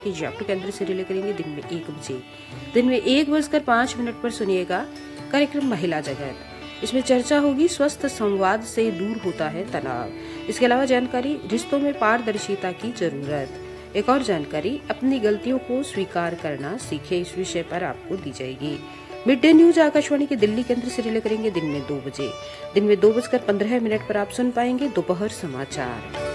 जी आपको केंद्र से रिले करेंगे दिन में 1 बजे। दिन में 1:05 पर सुनिएगा कार्यक्रम महिला जगत। इसमें चर्चा होगी स्वस्थ संवाद से दूर होता है तनाव। इसके अलावा जानकारी रिश्तों में पारदर्शिता की जरूरत। एक और जानकारी अपनी गलतियों को स्वीकार करना सीखे, इस विषय पर आपको दी जाएगी। मिड डे न्यूज आकाशवाणी के दिल्ली केंद्र से रिले करेंगे दिन में 2 बजे। दिन में 2:15 पर आप सुन पाएंगे दोपहर समाचार।